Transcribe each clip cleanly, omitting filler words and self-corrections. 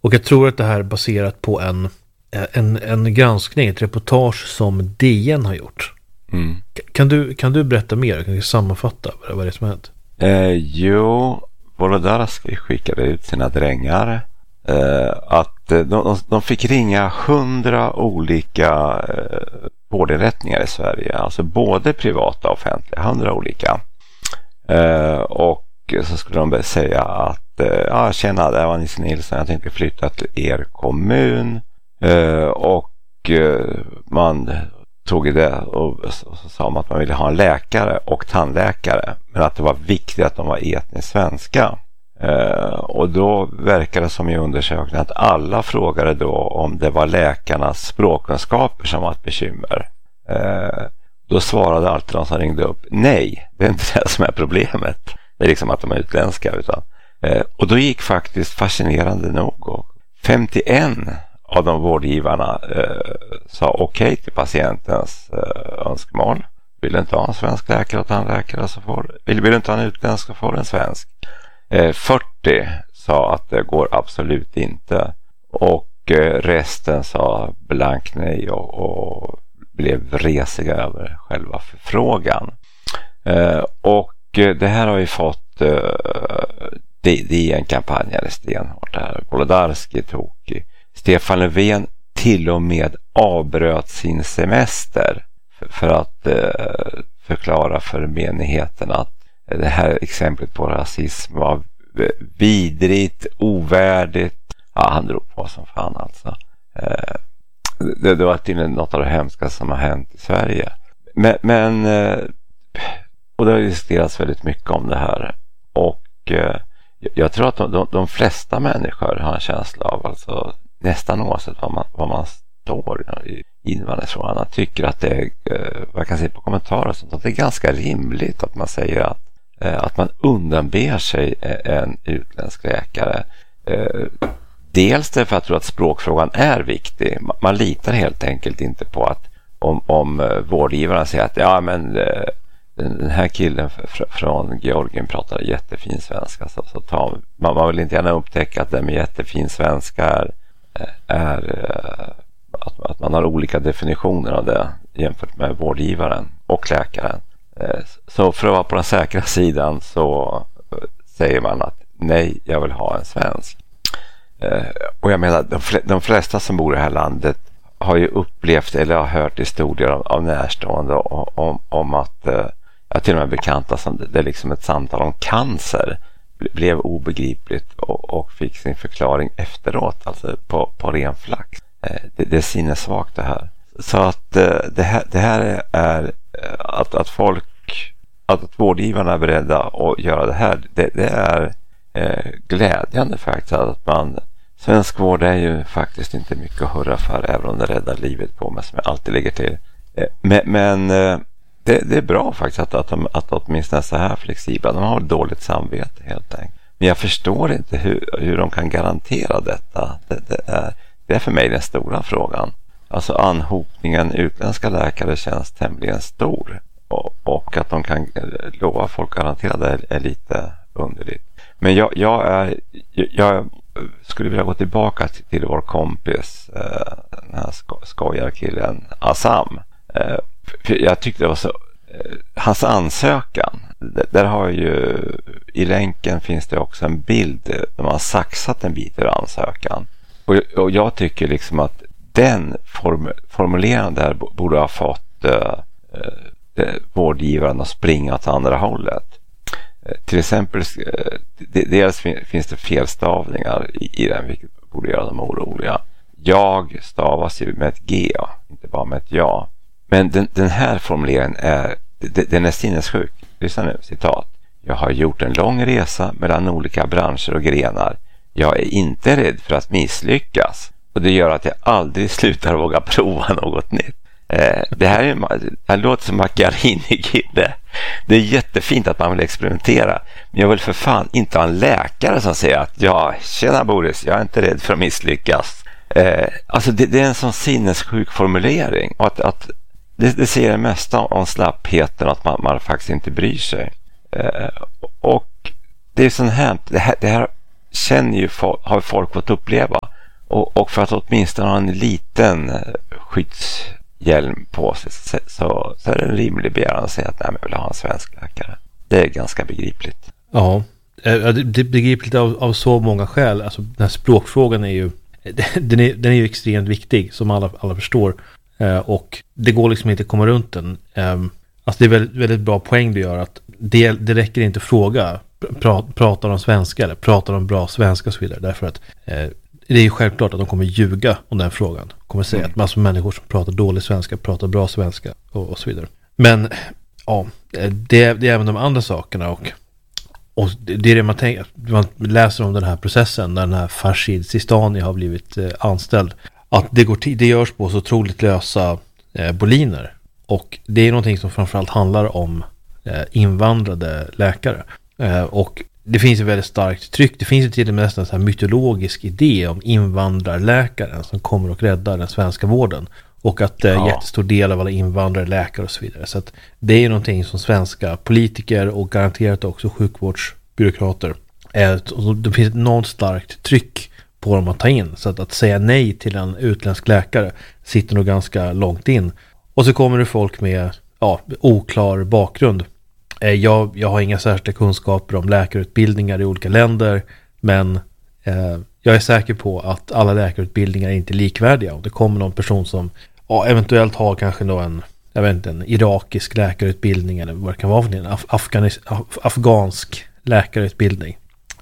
Och jag tror att det här är baserat på en granskning, ett reportage som DN har gjort. Mm. Kan du berätta mer? Kan du sammanfatta vad det är som hänt? Jo, Wolodarski skickade ut sina drängar att de fick ringa 100 olika vårdinrättningar i Sverige, alltså både privata och offentliga, 100 olika. Och så skulle de säga att tjena, det var Nisse Nilsson, jag tänkte flytta till er kommun, och man tog det och så sa man att man ville ha en läkare och tandläkare, men att det var viktigt att de var etniskt svenska. Och då verkade det som i undersökningen att alla frågade då om det var läkarnas språkkunskaper som var ett bekymmer. Då svarade alltid de som ringde upp: nej, det är inte det som är problemet. Det är liksom att de är utländska. Och då gick faktiskt fascinerande nog 51 av de vårdgivarna sa okej till patientens önskemål. Vill inte ha en svensk läkare och tandläkare, så vill inte ha en utländsk, så får en svensk. 40 sa att det går absolut inte, och resten sa blank nej och blev resiga över själva förfrågan. Och det här har ju fått DN-kampanjer stenhårt här. Wolodarski tog Stefan Löfven till och med avbröt sin semester för att förklara för menigheten att det här exemplet på rasism var vidrigt, ovärdigt. Ja, han drog på som fan alltså. Det var till något av det hemska som har hänt i Sverige. Men och det har diskuterats väldigt mycket om det här. Och jag tror att de flesta människor har en känsla av, alltså nästan oavsett vad man står i invandringsfrågan, tycker att det är, vad jag kan se på kommentarer, sånt, att det är ganska rimligt att man säger att man undanber sig en utländsk läkare. Dels därför att jag tror att språkfrågan är viktig. Man litar helt enkelt inte på att om vårdgivarna säger att ja, men den här killen från Georgien pratar jättefin svenska, så man vill inte gärna upptäcka att det med jättefin svenska är att man har olika definitioner av det jämfört med vårdgivaren och läkaren. Så för att vara på den säkra sidan så säger man att nej, jag vill ha en svensk. Och jag menar, de flesta som bor i det här landet har ju upplevt eller har hört historier av närstående om att jag till och med bekanta som det är liksom ett samtal om cancer blev obegripligt och fick sin förklaring efteråt, alltså på ren flax. Det är sinnessvagt det här. Så att det här är att folk, att vårdgivarna är beredda att göra det här, det är glädjande faktiskt. Att svensk vård är ju faktiskt inte mycket att hurra för, även om det räddar livet på mig, som jag alltid lägger till. Men det är bra faktiskt att åtminstone är så här flexibla. De har dåligt samvete helt enkelt. Men jag förstår inte hur de kan garantera detta. Det är för mig den stora frågan. Alltså anhopningen utländska läkare känns tämligen stor. Och att de kan lova folk garantera det är lite underligt. Men jag skulle vilja gå tillbaka till vår kompis, den här skojarkillen Assam. För jag tyckte det var så, hans ansökan, där har ju i länken finns det också en bild där man har saxat en bit ur ansökan. Och jag tycker liksom att den formuleringen där borde ha fått vårdgivaren att springa åt andra hållet. Till exempel dels finns det felstavningar i den, vilket borde göra dem oroliga. Jag stavas ju med ett G, inte bara med ett ja. Men den här formuleringen den är sinnessjuk. Lyssna nu, citat. Jag har gjort en lång resa mellan olika branscher och grenar. Jag är inte rädd för att misslyckas. Och det gör att jag aldrig slutar våga prova något nytt. Det här låter som Macchiarini-kille. Det är jättefint att man vill experimentera. Men jag vill för fan inte ha en läkare som säger att ja, tjena Boris, jag är inte rädd för att misslyckas. Alltså det är en sån sinnessjuk formulering. Och att det säger det mesta om slappheten, att man faktiskt inte bryr sig. Och det är sån här, det här har folk fått uppleva. Och för att åtminstone ha en liten skyddshjälm på sig så är det en rimlig begäran att säga att jag vill ha en svensk läkare. Det är ganska begripligt. Ja, det är begripligt av så många skäl. Alltså den här språkfrågan är ju den är ju extremt viktig, som alla förstår. Och det går liksom inte att komma runt den. Alltså det är väldigt, väldigt bra poäng du gör, att det räcker inte att fråga pratar de svenska eller pratar de bra svenska och så vidare, därför att det är ju självklart att de kommer ljuga om den frågan. De kommer säga att massor av människor som pratar dålig svenska pratar bra svenska och så vidare. Men ja, det är även de andra sakerna, och det är det man tänker. Man läser om den här processen när den här Farshid Sistani har blivit anställd, att det görs på så otroligt lösa boliner. Och det är någonting som framförallt handlar om invandrade läkare. Och det finns ett väldigt starkt tryck. Det finns ju till och med nästan en så här mytologisk idé om invandrarläkaren som kommer och räddar den svenska vården. Och att jättestor del av alla invandrare, läkare och så vidare. Så att det är någonting som svenska politiker och garanterat också sjukvårdsbyråkrater det finns ett enormt starkt tryck på dem att ta in. Så att säga nej till en utländsk läkare sitter nog ganska långt in. Och så kommer det folk med oklar bakgrund. Jag har inga särskilda kunskaper om läkarutbildningar i olika länder, men jag är säker på att alla läkarutbildningar är inte likvärdiga. Och det kommer någon person som eventuellt har kanske då en irakisk läkarutbildning eller vad det kan vara för en afghansk läkarutbildning.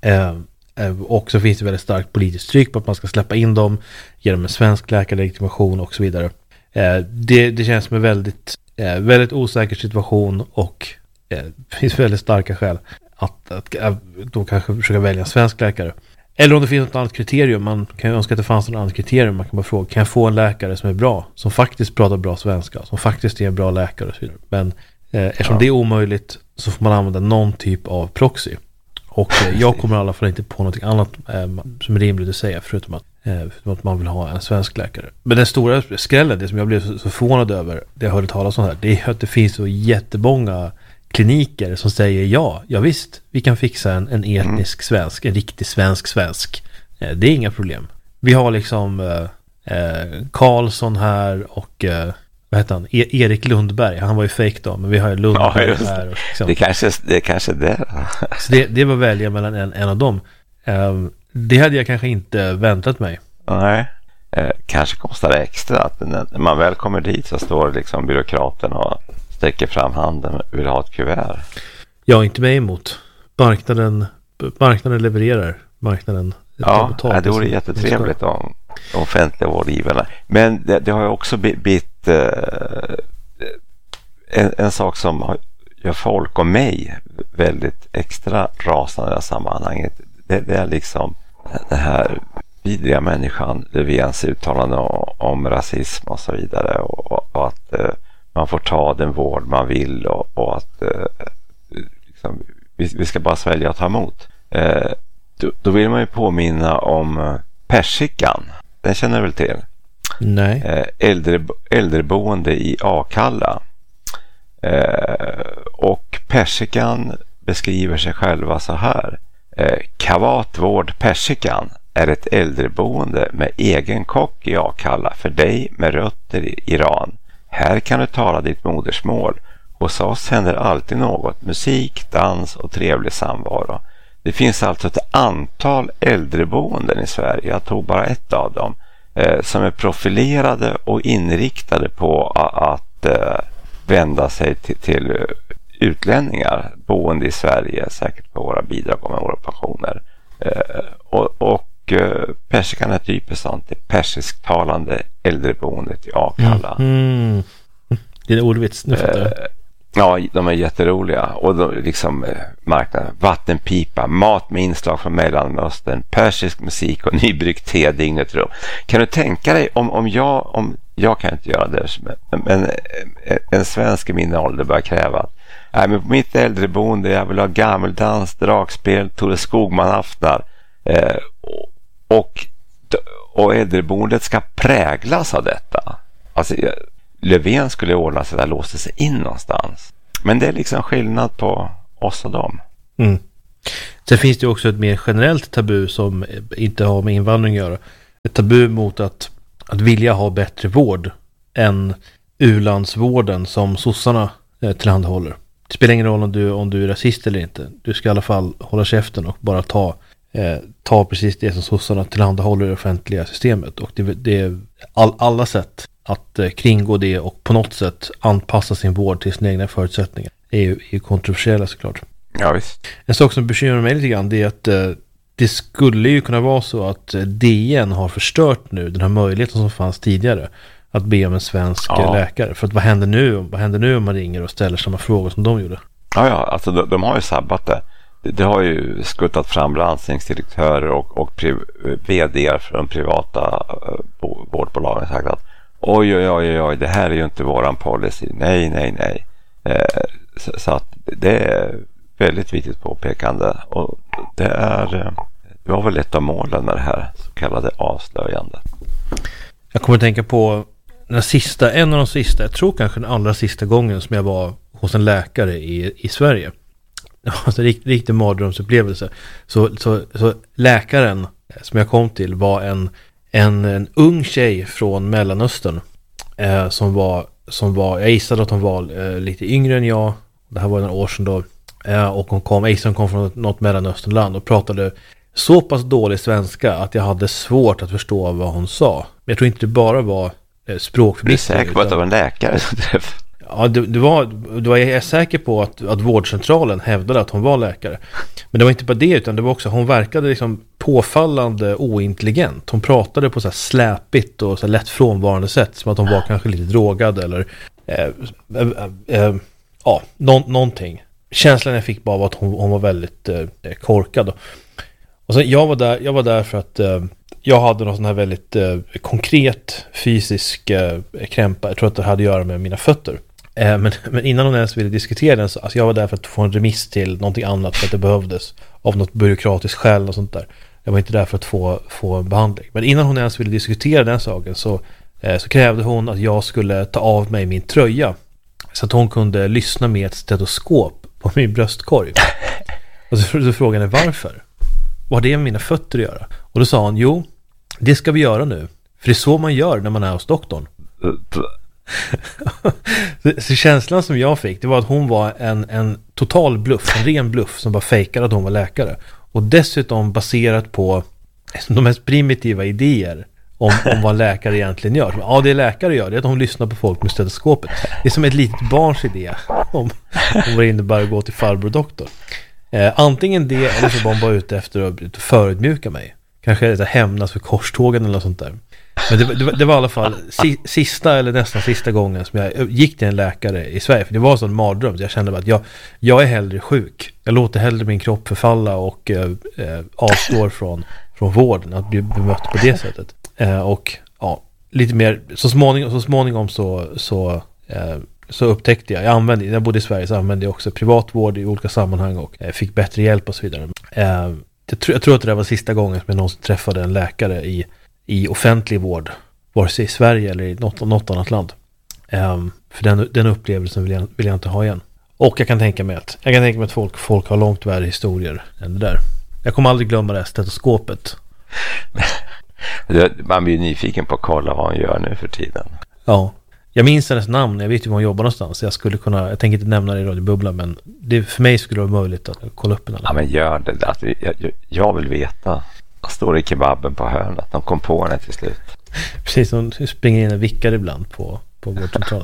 Och så finns det väldigt starkt politiskt tryck på att man ska släppa in dem genom en svensk läkarlegitimation och så vidare. Det känns som en väldigt, väldigt osäker situation, och det finns väldigt starka skäl att de kanske försöka välja en svensk läkare. Eller om det finns något annat kriterium, man kan önska att det fanns något annat kriterium, man kan bara fråga, kan jag få en läkare som är bra, som faktiskt pratar bra svenska, som faktiskt är en bra läkare och så vidare. Men eftersom det är omöjligt så får man använda någon typ av proxy. Och jag kommer i alla fall inte på något annat som är rimligt att säga, förutom att man vill ha en svensk läkare. Men den stora skrällen, det som jag blev så förvånad över, det jag hörde talas om här, det är att det finns så jättemånga kliniker som säger ja visst, vi kan fixa en etnisk svensk, en riktig svensk. Det är inga problem. Vi har liksom Karlsson här och vad heter han? Erik Lundberg. Han var ju fake då, men vi har ju Lundberg här. Och liksom. Det är kanske det. Så det var välja mellan en av dem. Det hade jag kanske inte väntat mig. Nej. Kanske kostar det extra att när man väl kommer dit så står liksom byråkraten och sträcker fram handen och vill ha ett kuvert. Jag är inte med emot. Marknaden levererar. Marknaden. Det vore jättetrevligt om offentliga vårdgivarna. Men det har ju också blivit en sak som gör folk och mig väldigt extra rasande i det här sammanhanget. Det är liksom den här vidriga människan, Löfvens uttalande om rasism och så vidare, och att man får ta den vård man vill, och att liksom, vi ska bara svälja och ta emot. Då vill man ju påminna om Persikan. Den känner du väl till? Nej. Äldreboende i Akalla. Och Persikan beskriver sig själva så här. Kavatvård Persikan är ett äldreboende med egen kock i Akalla för dig med rötter i Iran. Här kan du tala ditt modersmål. Hos oss händer alltid något. Musik, dans och trevlig samvaro. Det finns alltså ett antal äldreboenden i Sverige. Jag tog bara ett av dem. Som är profilerade och inriktade på att vända sig till utlänningar boende i Sverige, säkert på våra bidrag och med våra pensioner. Och Persikan är typiskt sånt. Det persisktalande äldreboendet i Akalla. Det är ordvits nu för Ja, de är jätteroliga. Och de, liksom marknaden, vattenpipa, mat med inslag från Mellanöstern, persisk musik och nybryggt te dygnet runt. Kan du tänka dig om jag kan inte göra det, men en svensk i min ålder börjar kräva att men på mitt äldreboende jag vill ha gammeldans, dragspel, Tore Skogman-aftnar och äldreboendet ska präglas av detta. Alltså Löfven skulle ordna sig där, låste sig in någonstans. Men det är liksom skillnad på oss och dem. Sen finns det också ett mer generellt tabu som inte har med invandring att göra. Ett tabu mot att vilja ha bättre vård än u-landsvården som sossarna tillhandahåller. Det spelar ingen roll om du är rasist eller inte. Du ska i alla fall hålla käften och bara ta precis det som sossarna tillhandahåller i det offentliga systemet. Och det är alla sätt att kringgå det och på något sätt anpassa sin vård till sina egna förutsättningar är ju kontroversiella såklart. Ja, visst. En sak som bekymrar mig lite grann det är att det skulle ju kunna vara så att DN har förstört nu den här möjligheten som fanns tidigare att be om en svensk läkare. För att vad händer nu om man ringer och ställer samma frågor som de gjorde? Ja, alltså de har ju sabbat det. Det har ju skuttat fram landstingsdirektörer och vd för de privata vårdbolagen sagt att oj, det här är ju inte våran policy. Nej. Så att det är väldigt viktigt påpekande och det var väl ett av målen med det här så kallade avslöjandet. Jag kommer att tänka på en av de sista, jag tror kanske den allra sista gången som jag var hos en läkare i Sverige. Det var en riktig mardrömsupplevelse. Så läkaren som jag kom till var en ung tjej från Mellanöstern som var, jag gissade att hon var lite yngre än jag. Det här var några år sedan då. Och hon kom från något Mellanösternland och pratade så pass dålig svenska att jag hade svårt att förstå vad hon sa. Men jag tror inte det bara var språkförbistring. Du är säker på att det var en läkare som träffade? Ja, jag är säker på att vårdcentralen hävdade att hon var läkare. Men det var inte bara det utan det var också, hon verkade liksom påfallande ointelligent. Hon pratade på så här släpigt och så här lätt frånvarande sätt som att hon var kanske lite drogad eller någonting. Känslan jag fick bara var att hon var väldigt korkad. Och sen jag var där för att jag hade någon sån här väldigt konkret fysisk krämpa. Jag tror att det hade att göra med mina fötter. Men innan hon ens ville diskutera den så alltså jag var där för att få en remiss till någonting annat för att det behövdes av något byråkratiskt skäl och sånt där. Jag var inte där för att få en behandling. Men innan hon ens ville diskutera den saken så krävde hon att jag skulle ta av mig min tröja så att hon kunde lyssna med ett stetoskop på min bröstkorg. Och så frågade hon varför. Vad har det med mina fötter att göra? Och då sa hon, jo, det ska vi göra nu. För det är så man gör när man är hos doktorn. Så känslan som jag fick, det var att hon var en total bluff, en ren bluff som bara fejkade att hon var läkare. Och dessutom baserat på de mest primitiva idéer om vad läkare egentligen gör. Ja, det läkare gör det är att hon lyssnar på folk med stetoskopet. Det är som ett litet barns idé om vad det innebär att gå till farbror doktor. Antingen det eller så var hon bara ute efter att förödmjuka mig. Kanske hämnas för korstågen eller något sånt där. Men det var i alla fall sista eller nästan sista gången som jag gick till en läkare i Sverige. För det var en sån mardröm. Jag kände att jag är hellre sjuk. Jag låter hellre min kropp förfalla och avstår från vården. Att bli bemött på det sättet. Och ja, lite mer så småningom så upptäckte jag när jag bodde i Sverige så använde jag också privatvård i olika sammanhang och fick bättre hjälp och så vidare. Jag tror att det där var sista gången som jag någonsin träffade en läkare i offentlig vård, vare sig i Sverige eller i något annat land. För den upplevelsen vill jag inte ha igen. Och jag kan tänka mig att folk har långt värre historier än det där. Jag kommer aldrig glömma det här stetoskopet. Man blir nyfiken på att kolla vad han gör nu för tiden. Ja. Jag minns hennes namn, jag vet ju var hon jobbar någonstans. Jag tänker inte nämna det i radiobubblan, men för mig skulle det vara möjligt att kolla upp henne. Ja, men gör det. Jag vill veta. Jag står i kebaben på hörnet. De kom på henne till slut. Precis, hon springer in och vickar ibland på vårdcentralen.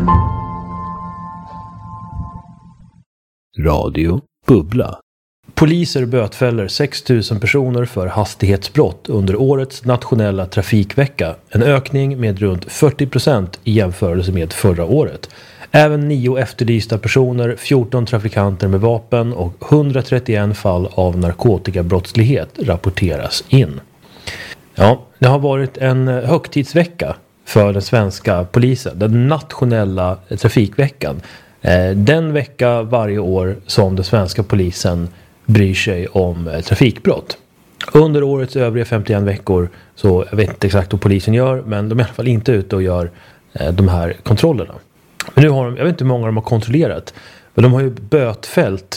Radio Bubbla. Poliser bötfäller 6 000 personer för hastighetsbrott under årets nationella trafikvecka. En ökning med runt 40% i jämförelse med förra året. Även 9 efterlysta personer, 14 trafikanter med vapen och 131 fall av narkotikabrottslighet rapporteras in. Ja, det har varit en högtidsvecka för den svenska polisen. Den nationella trafikveckan. Den vecka varje år som den svenska polisen bryr sig om trafikbrott. Under årets övriga 51 veckor så jag vet inte exakt vad polisen gör, men de är i alla fall inte ute och gör de här kontrollerna. Men nu har jag vet inte hur många de har kontrollerat, men de har ju bötfällt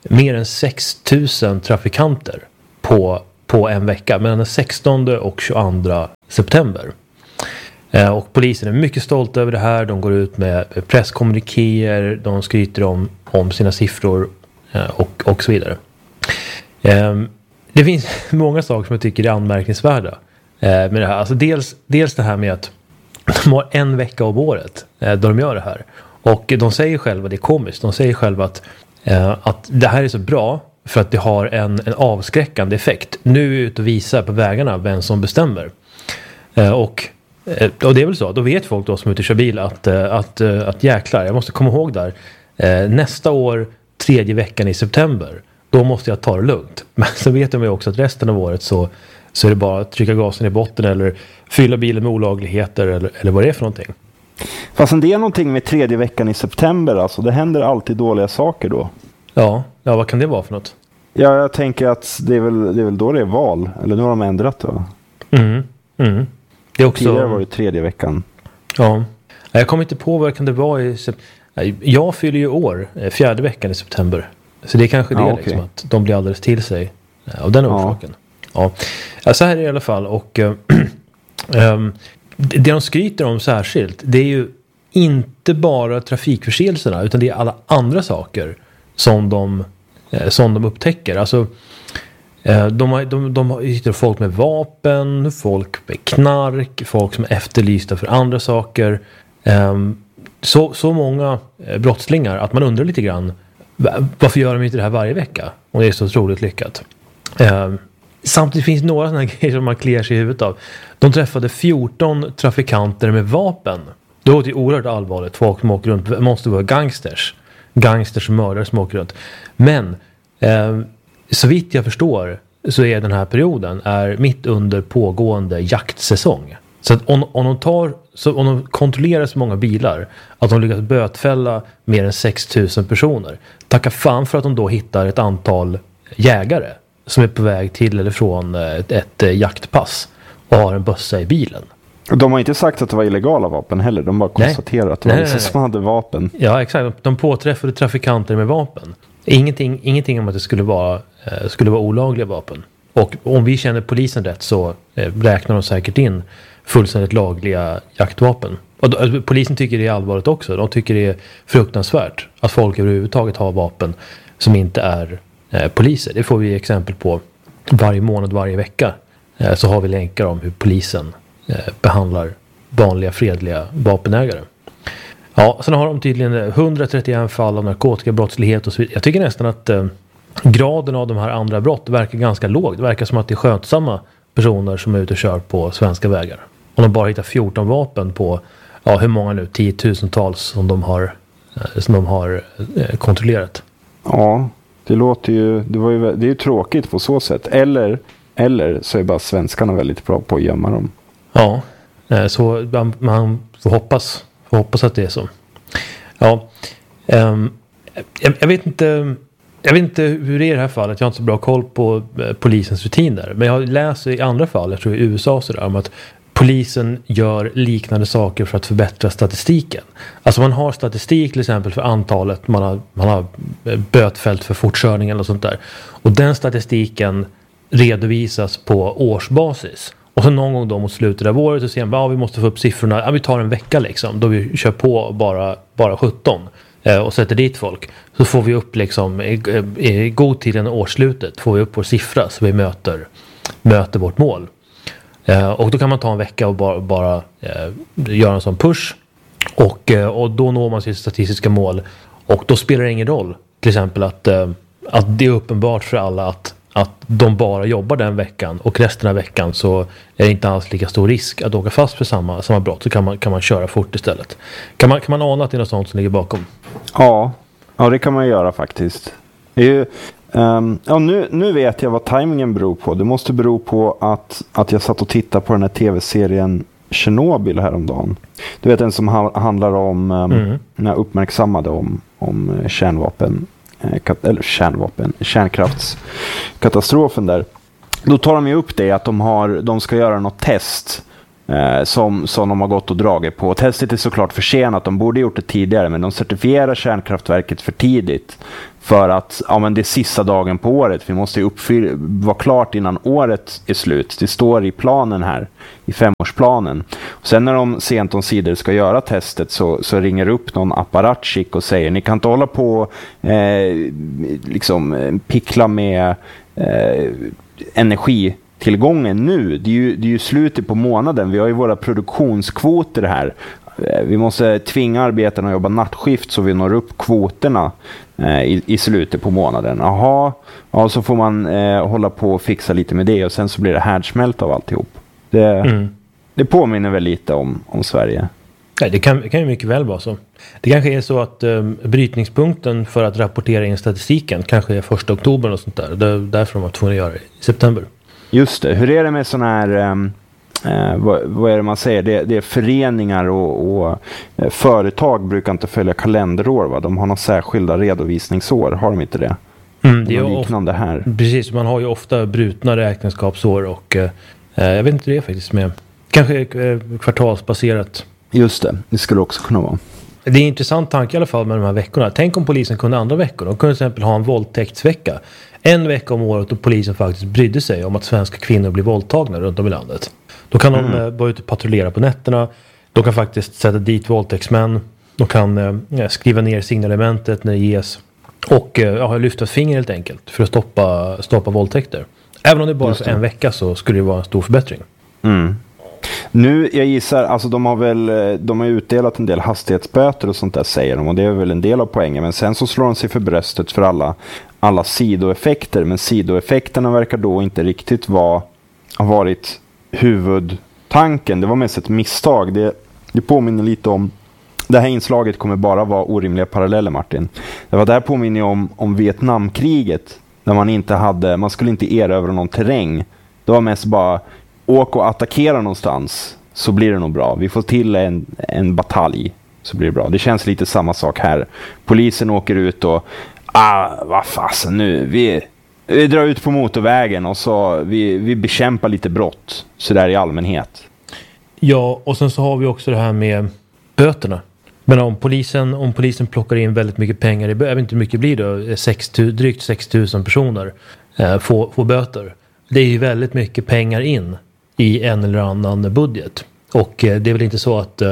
mer än 6 000 trafikanter på en vecka mellan den 16 och 22 september. Och polisen är mycket stolt över det här. De går ut med presskommunikéer, de skryter om sina siffror och så vidare. Det finns många saker som jag tycker är anmärkningsvärda med det här. Alltså dels det här med att de har en vecka av året då de gör det här. Och de säger själva, det är komiskt, de säger själva att det här är så bra för att det har en avskräckande effekt. Nu är vi ute och visar på vägarna vem som bestämmer. Och det är väl så, då vet folk då som är ute och kör bil att jäklar, jag måste komma ihåg där. Nästa år, 3:e veckan i september, då måste jag ta det lugnt. Men så vet de ju också att resten av året så är det bara att trycka gasen i botten eller fylla bilen med olagligheter eller vad det är för någonting. Fast det är någonting med 3:e veckan i september, alltså det händer alltid dåliga saker då. Ja, vad kan det vara för något? Ja, jag tänker att det är väl då det är val, eller nu har de ändrat då. Det är också... Tidigare var det 3:e veckan. Ja, jag kommer inte på vad kan det vara i jag fyller ju år 4:e veckan i september. Så det är kanske det okay. Liksom, att de blir alldeles till sig av den orsaken. Ja, så här är det i alla fall. Och det de skryter om särskilt, det är ju inte bara trafikförseelserna utan det är alla andra saker som de upptäcker. Alltså de hittar folk med vapen, folk med knark, folk som är efterlysta för andra saker. Så många brottslingar att man undrar lite grann varför gör de inte det här varje vecka? Och det är så otroligt lyckat. Samtidigt finns några sådana grejer som man kliar sig i huvudet av. De träffade 14 trafikanter med vapen. Det låter ju oerhört allvarligt. Folk som åker runt måste vara gangsters som mördare som åker runt. Men så vitt jag förstår så är den här perioden mitt under pågående jaktsäsong. Så att om de kontrollerar så många bilar att de lyckas bötfälla mer än 6 000 personer. Tacka fan för att de då hittar ett antal jägare som är på väg till eller från ett jaktpass och har en bössa i bilen. De har inte sagt att det var illegala vapen heller. De bara konstaterat att det var vissa som hade vapen. Ja, exakt. De påträffade trafikanter med vapen. Ingenting om att det skulle vara olagliga vapen. Och om vi känner polisen rätt så räknar de säkert in fullständigt lagliga jaktvapen. Och polisen tycker det är allvarligt också. De tycker det är fruktansvärt att folk överhuvudtaget har vapen som inte är poliser. Det får vi exempel på varje månad, varje vecka. Så har vi länkar om hur polisen behandlar vanliga fredliga vapenägare. Ja, sen har de tydligen 131 fall av narkotikabrottslighet och så vidare. Jag tycker nästan att graden av de här andra brott verkar ganska låg. Det verkar som att det är skötsamma personer som är ute och kör på svenska vägar. Om de bara hittar 14 vapen på, hur många nu? 10 000-tals som de har kontrollerat. Ja, det låter ju, det är ju tråkigt på så sätt. Eller så är bara svenskarna väldigt bra på att gömma dem. Ja, så man får hoppas att det är så. Ja, jag vet inte hur det är i det här fallet. Jag har inte så bra koll på polisens rutiner. Men jag har läst i andra fall, jag tror i USA så där, om att polisen gör liknande saker för att förbättra statistiken. Alltså man har statistik till exempel för antalet man har bötfällt för fortkörning eller sånt där. Och den statistiken redovisas på årsbasis. Och så någon gång då mot slutet av året så ser man vi måste få upp siffrorna. Ja, vi tar en vecka liksom. Då vi kör på bara 17 och sätter dit folk. Så får vi upp liksom i god tid än årsslutet får vi upp vår siffra så vi möter vårt mål. Och då kan man ta en vecka och bara göra en sån push. Och då når man sitt statistiska mål. Och då spelar det ingen roll. Till exempel att det är uppenbart för alla att de bara jobbar den veckan och resten av veckan så är det inte alls lika stor risk att åka fast för samma brott, så kan man köra fort istället. Kan man ana att det är något sånt som ligger bakom? Ja, det kan man göra faktiskt. Det är ju, nu vet jag vad timingen beror på. Det måste bero på att jag satt och tittade på den här tv-serien Chernobyl häromdagen. Du vet, en som handlar om när jag uppmärksammade om kärnkraftskatastrofen där. Då tar de ju upp det att de ska göra något test som de har gått och dragit på. Testet är såklart försenat, de borde gjort det tidigare, men de certifierar kärnkraftverket för tidigt för att det är sista dagen på året. Vi måste vara klart innan året är slut. Det står i planen här, i 5-årsplanen. Och sen när de sent om sidor ska göra testet så ringer upp någon apparatchik och säger ni kan inte hålla på pickla med energitillgången nu. Det är ju slutet på månaden. Vi har ju våra produktionskvoter här. Vi måste tvinga arbetarna att jobba nattskift så vi når upp kvoterna i slutet på månaden. Jaha, ja, så får man hålla på och fixa lite med det och sen så blir det härdsmält av alltihop. Det påminner väl lite om Sverige. Nej, det kan ju mycket väl vara så. Det kanske är så att brytningspunkten för att rapportera in statistiken kanske är 1 oktober och sånt där. Det är därför de har tvungen att göra det i september. Just det. Hur är det med sådana här... vad är det man säger? Det är föreningar och företag brukar inte följa kalenderår, va? De har några särskilda redovisningsår, har de inte det? Det är liknande här. Precis, man har ju ofta brutna räkenskapsår och jag vet inte det faktiskt med. Kanske kvartalsbaserat. Just det, det skulle också kunna vara. Det är en intressant tanke i alla fall med de här veckorna. Tänk om polisen kunde andra veckor. De kunde till exempel ha en våldtäktsvecka. En vecka om året och polisen faktiskt brydde sig om att svenska kvinnor blir våldtagna runt om i landet. Då kan de vara ute och patrullera på nätterna. De kan faktiskt sätta dit våldtäktsmän. De kan skriva ner signalementet när det ges. Och lyfta ett finger helt enkelt för att stoppa våldtäkter. Även om det bara är en vecka så skulle det vara en stor förbättring. Nu, jag gissar, alltså de har utdelat en del hastighetsböter och sånt där, säger de, och det är väl en del av poängen, men sen så slår de sig för bröstet för alla sidoeffekter, men sidoeffekterna verkar då inte riktigt ha varit huvudtanken. Det var mest ett misstag. Det påminner lite om, det här inslaget kommer bara vara orimliga paralleller, Martin. Det var där påminner om Vietnamkriget, där man skulle inte erövra någon terräng. Det var mest bara åk och attackera någonstans så blir det nog bra. Vi får till en batalj så blir det bra. Det känns lite samma sak här. Polisen åker ut och vad fasen nu, vi drar ut på motorvägen och så vi bekämpar lite brott så där i allmänhet. Ja, och sen så har vi också det här med böterna. Men om polisen plockar in väldigt mycket pengar, jag vet inte hur mycket blir det, drygt 6 000 personer får böter. Det är ju väldigt mycket pengar in i en eller annan budget. Och det är väl inte så att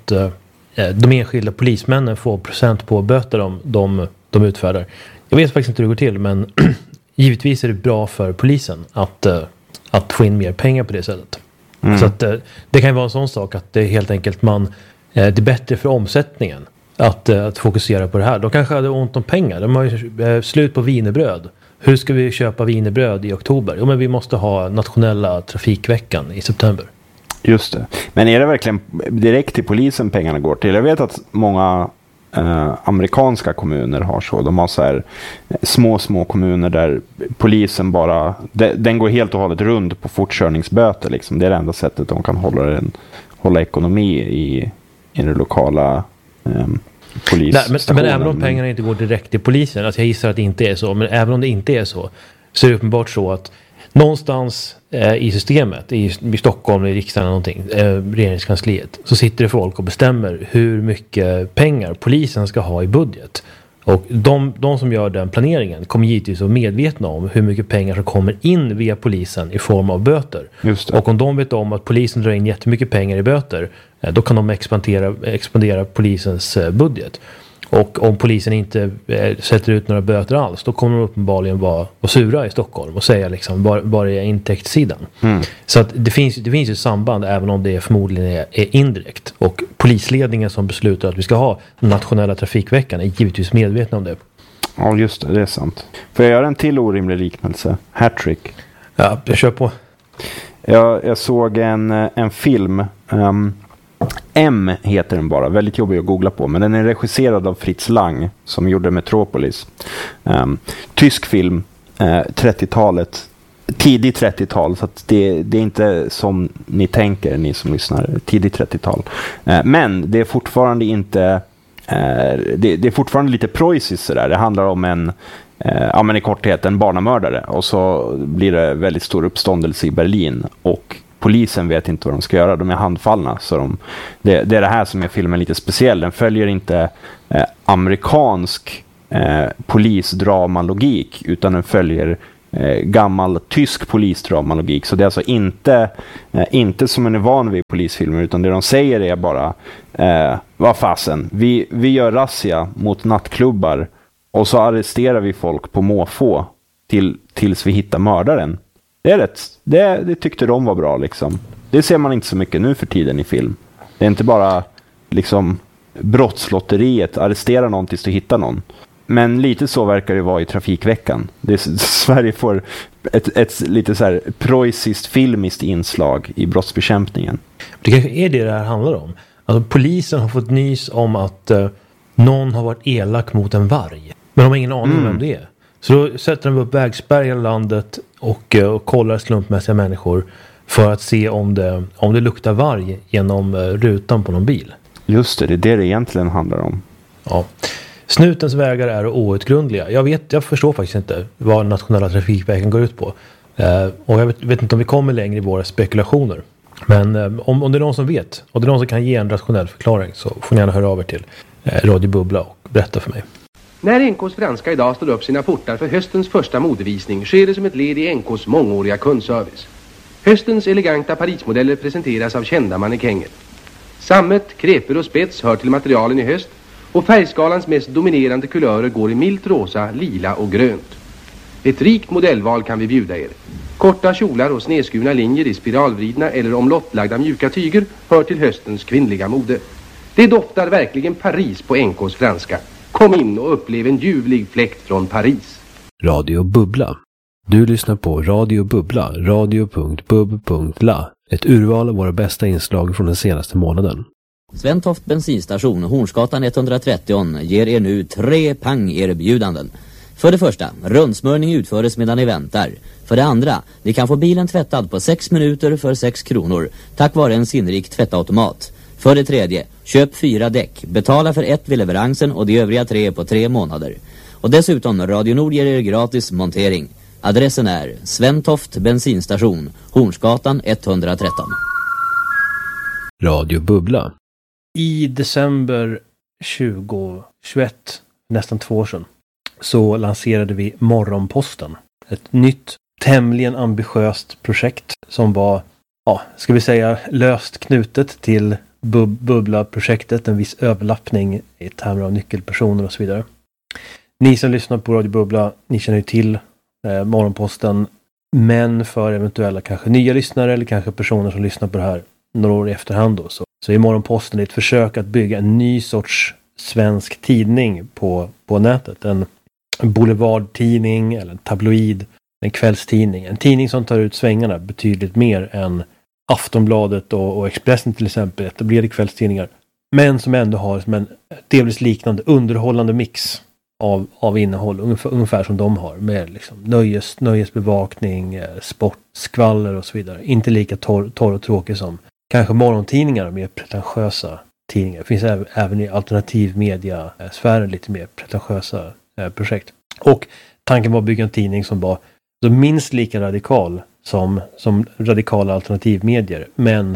de enskilda polismännen får procent på böter de utfärdar. Jag vet faktiskt inte hur det går till, men givetvis är det bra för polisen att få in mer pengar på det sättet. Så att det kan ju vara en sån sak att det är helt enkelt det är bättre för omsättningen att fokusera på det här. De kanske hade ont om pengar. De har ju slut på wienerbröd. Hur ska vi köpa wienerbröd i oktober? Jo, men vi måste ha nationella trafikveckan i september. Just det. Men är det verkligen direkt till polisen pengarna går till? Jag vet att många amerikanska kommuner har så. De har så här små kommuner där polisen bara... Den går helt och hållet runt på fortkörningsböter. Liksom. Det är det enda sättet de kan hålla ekonomi i det lokala polisstationen. Men även om pengarna inte går direkt till polisen, alltså jag gissar att det inte är så, men även om det inte är så är det uppenbart så att någonstans i systemet, i Stockholm, i riksdagen eller någonting, regeringskansliet, så sitter det folk och bestämmer hur mycket pengar polisen ska ha i budget. Och de som gör den planeringen kommer givetvis vara medvetna om hur mycket pengar som kommer in via polisen i form av böter. Just det. Och om de vet om att polisen drar in jättemycket pengar i böter, då kan de expandera polisens budget. Och om polisen inte sätter ut några böter alls, då kommer de uppenbarligen vara sura i Stockholm och säga liksom bara är intäktssidan. Så att det finns ju samband, även om det förmodligen är indirekt. Och polisledningen som beslutar att vi ska ha nationella trafikveckan är givetvis medvetna om det. Ja, just det är sant. Får jag göra en till orimlig liknelse? Hattrick. Ja, jag kör på. Jag såg en film... M heter den bara, väldigt jobbig att googla på, men den är regisserad av Fritz Lang som gjorde Metropolis. Tysk film, 30-talet, tidigt 30-tal, så att det är inte som ni tänker, ni som lyssnar, tidigt 30-tal. Men det är fortfarande inte, det är fortfarande lite preussiskt sådär. Det handlar om men i korthet en barnamördare, och så blir det väldigt stor uppståndelse i Berlin, och polisen vet inte vad de ska göra. De är handfallna. Så det är det här som är filmen lite speciell. Den följer inte amerikansk polisdramalogik, utan den följer gammal tysk polisdramalogik. Så det är alltså inte som man är van vid i polisfilmer, utan det de säger är bara vad fasen, vi gör razzia mot nattklubbar och så arresterar vi folk på måfå tills vi hittar mördaren. Det är rätt. Det tyckte de var bra liksom. Det ser man inte så mycket nu för tiden i film. Det är inte bara liksom brottslotteriet, arrestera någon tills du hittar någon. Men lite så verkar det vara i Trafikveckan. Sverige får ett lite så här preussiskt filmiskt inslag i brottsbekämpningen. Det kanske är det här handlar om. Alltså, polisen har fått nys om att någon har varit elak mot en varg. Men de har ingen aning om vem det är. Så då sätter de upp vägspärr i landet och kollar slumpmässiga människor för att se om det luktar varg genom rutan på någon bil. Just det, det är det egentligen handlar om. Ja. Snutens vägar är outgrundliga. Jag förstår faktiskt inte vad nationella trafikvägen går ut på. Och jag vet inte om vi kommer längre i våra spekulationer. Men om det är någon som vet, och det är någon som kan ge en rationell förklaring, så får ni gärna höra av er till Radio Bubbla och berätta för mig. När NKs franska idag står upp sina portar för höstens första modevisning sker det som ett led i NKs mångåriga kundservice. Höstens eleganta Parismodeller presenteras av kända mannekänger. Sammet, kreper och spets hör till materialen i höst, och färgskalans mest dominerande kulörer går i milt rosa, lila och grönt. Ett rikt modellval kan vi bjuda er. Korta kjolar och snedskurna linjer i spiralvridna eller omlottlagda mjuka tyger hör till höstens kvinnliga mode. Det doftar verkligen Paris på NKs franska. Kom in och upplev en ljuvlig fläkt från Paris. Radio Bubbla. Du lyssnar på Radio Bubbla, radio.bub.la. Ett urval av våra bästa inslag från den senaste månaden. Sventoft bensinstation, Hornsgatan 130 ger er nu 3 pang-erbjudanden. För det första, rundsmörning utföres medan ni väntar. För det andra, ni kan få bilen tvättad på 6 minuter för 6 kronor tack vare en sinnrik tvättautomat. För det tredje, köp 4 däck, betala för 1 vid leveransen och de övriga 3 på 3 månader. Och dessutom, Radio Nord ger er gratis montering. Adressen är Sventoft bensinstation, Hornsgatan 113. Radio Bubbla. I december 2021, nästan 2 år sedan, så lanserade vi Morgonposten. Ett nytt, tämligen ambitiöst projekt som var, ska vi säga, löst knutet till Bubbla-projektet. En viss överlappning i termer av nyckelpersoner och så vidare. Ni som lyssnar på Radio Bubbla, ni känner ju till Morgonposten. Men för eventuella kanske nya lyssnare eller kanske personer som lyssnar på det här några år i efterhand då, så är Morgonposten ett försök att bygga en ny sorts svensk tidning på nätet. En boulevardtidning eller en tabloid, en kvällstidning. En tidning som tar ut svängarna betydligt mer än Aftonbladet och Expressen till exempel, etablerade kvällstidningar. Men som ändå har som en delvis liknande underhållande mix av innehåll, ungefär som de har, med liksom nöjesbevakning, sport, skvaller och så vidare. Inte lika torr och tråkig som kanske morgontidningar, mer pretentiösa tidningar. Det finns även i alternativ media-sfären lite mer pretentiösa projekt. Och tanken var att bygga en tidning som var så minst lika radikal som radikala alternativmedier, men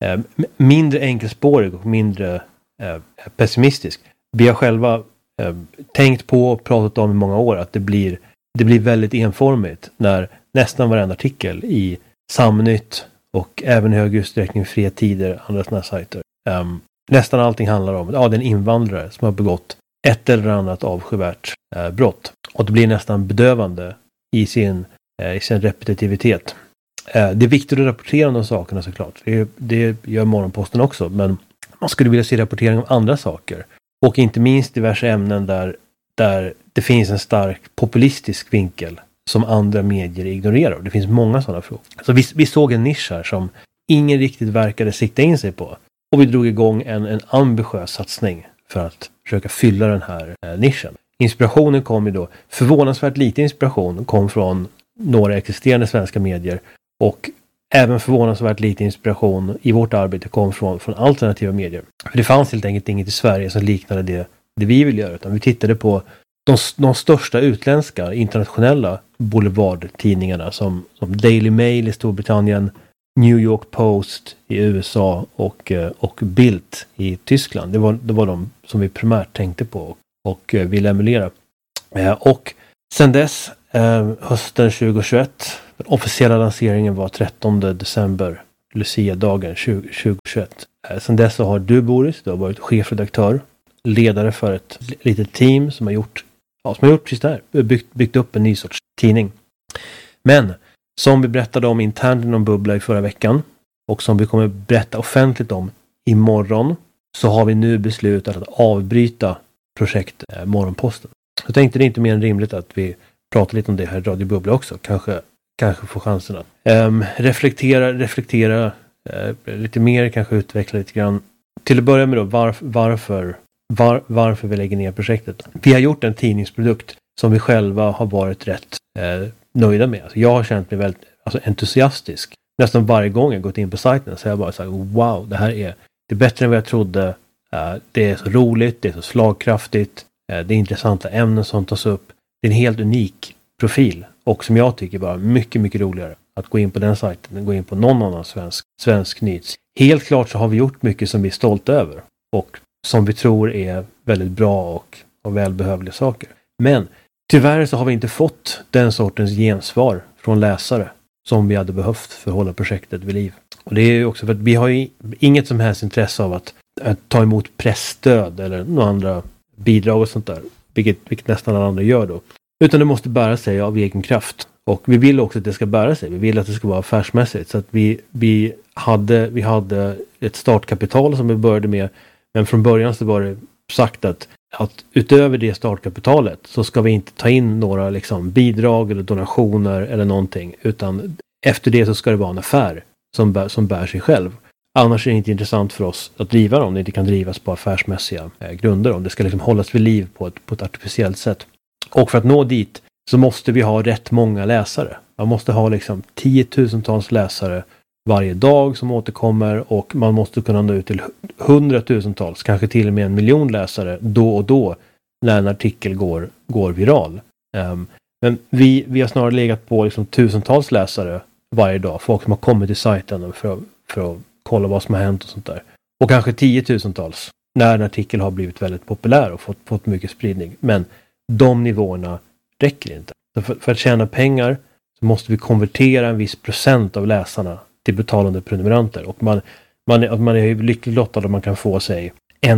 mindre enkelspårig och mindre pessimistisk. Vi har själva tänkt på och pratat om i många år att det blir väldigt enformigt när nästan varenda artikel i Samnytt och även i hög utsträckning Fria Tider, andra sådana sajter. Nästan allting handlar om det är en invandrare som har begått ett eller annat avskyvärt brott. Och det blir nästan bedövande i sin repetitivitet. Det är viktigt att rapportera om de sakerna såklart. Det gör Morgonposten också. Men man skulle vilja se rapportering om andra saker. Och inte minst diverse ämnen där det finns en stark populistisk vinkel som andra medier ignorerar. Det finns många sådana frågor. Så vi såg en nisch här som ingen riktigt verkade sikta in sig på. Och vi drog igång en ambitiös satsning för att försöka fylla den här nischen. Inspirationen kom ju då, förvånansvärt lite inspiration kom från några existerande svenska medier, och även förvånansvärt lite inspiration i vårt arbete kom från alternativa medier. För det fanns helt enkelt inget i Sverige som liknade det vi vill göra, utan vi tittade på de största utländska internationella boulevardtidningarna som Daily Mail i Storbritannien, New York Post i USA och Bild i Tyskland. Det var de som vi primärt tänkte på och ville emulera. Och sen dess, hösten 2021, den officiella lanseringen var 13 december, Lucia-dagen 2021. Sen dess så har du, Boris, du har varit chefredaktör, ledare för ett litet team som har gjort precis det här, byggt upp en ny sorts tidning. Men som vi berättade om internt inom Bubbla i förra veckan och som vi kommer berätta offentligt om imorgon, så har vi nu beslutat att avbryta projekt Morgonposten. Jag tänkte det är inte mer än rimligt att vi pratar lite om det här i Radio Bubbla också. Kanske få chansen att reflektera lite mer, kanske utveckla lite grann. Till att börja med då, varför vi lägger ner projektet. Vi har gjort en tidningsprodukt som vi själva har varit rätt nöjda med. Alltså jag har känt mig väldigt entusiastisk. Nästan varje gång jag gått in på sajten så har jag bara sagt wow, det är bättre än vad jag trodde. Det är så roligt, det är så slagkraftigt. Det är intressanta ämnen som tas upp. Det är en helt unik profil och som jag tycker bara mycket, mycket roligare att gå in på den sajten än gå in på någon annan svensk nyhets. Helt klart så har vi gjort mycket som vi är stolta över och som vi tror är väldigt bra och välbehövliga saker. Men tyvärr så har vi inte fått den sortens gensvar från läsare som vi hade behövt för att hålla projektet vid liv. Och det är ju också för att vi har ju inget som helst intresse av att ta emot pressstöd eller några andra bidrag och sånt där. Vilket nästan alla andra gör då. Utan det måste bära sig av egen kraft. Och vi vill också att det ska bära sig. Vi vill att det ska vara affärsmässigt. Så att vi hade ett startkapital som vi började med. Men från början så var det sagt att utöver det startkapitalet så ska vi inte ta in några liksom bidrag eller donationer eller någonting. Utan efter det så ska det vara en affär som bär sig själv. Annars är det inte intressant för oss att driva dem. Det inte kan drivas på affärsmässiga grunder. Om det ska liksom hållas vid liv på ett artificiellt sätt. Och för att nå dit så måste vi ha rätt många läsare. Man måste ha liksom 10,000-tals läsare varje dag som återkommer och man måste kunna nå ut till 100,000-tals, kanske till och med 1 miljon läsare då och då när en artikel går viral. Men vi har snarare legat på liksom 1000-tals läsare varje dag. Folk som har kommit till sajten för att kolla vad som har hänt och sånt där. Och kanske 10,000-tals när en artikel har blivit väldigt populär och fått mycket spridning. Men de nivåerna räcker inte. Så för att tjäna pengar så måste vi konvertera en viss procent av läsarna till betalande prenumeranter. Och man är ju lyckligt lottad om man kan få sig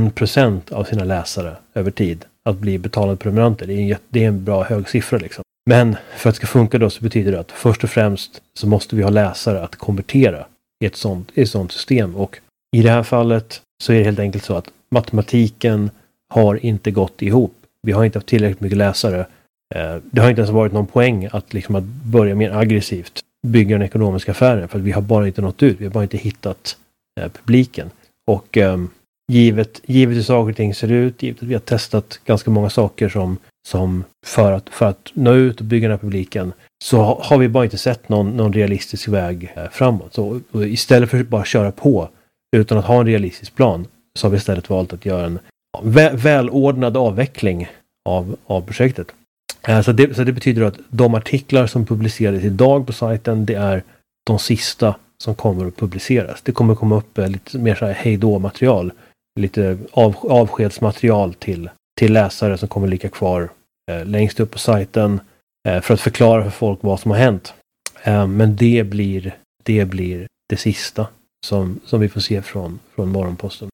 1% av sina läsare över tid att bli betalande prenumeranter. Det är en bra hög siffra liksom. Men för att det ska funka då så betyder det att först och främst så måste vi ha läsare att konvertera i ett sånt system. Och i det här fallet så är det helt enkelt så att matematiken har inte gått ihop. Vi har inte haft tillräckligt mycket läsare. Det har inte ens varit någon poäng att börja mer aggressivt bygga den ekonomiska affären. För att vi har bara inte nått ut. Vi har bara inte hittat publiken. Och givet hur saker och ting ser ut, givet att vi har testat ganska många saker som för att nå ut och bygga den här publiken, så har vi bara inte sett någon realistisk väg framåt. Så istället för att bara köra på utan att ha en realistisk plan, så har vi istället valt att göra en välordnad avveckling av projektet. Så det betyder att de artiklar som publicerades idag på sajten, det är de sista som kommer att publiceras. Det kommer komma upp lite mer så här hejdå-material, lite avskedsmaterial till läsare som kommer ligga kvar längst upp på sajten för att förklara för folk vad som har hänt. Men det blir det sista som vi får se från Morgonposten.